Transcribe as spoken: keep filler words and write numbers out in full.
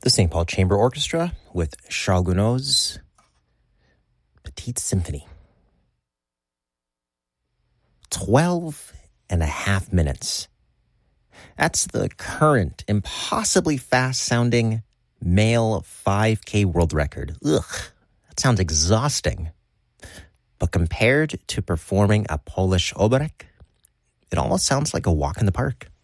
the Saint Paul Chamber Orchestra with Charles Gounod's Petite Symphony. Twelve and a half minutes. That's the current, impossibly fast-sounding male five K world record. Ugh, that sounds exhausting. But compared to performing a Polish oberek, it almost sounds like a walk in the park.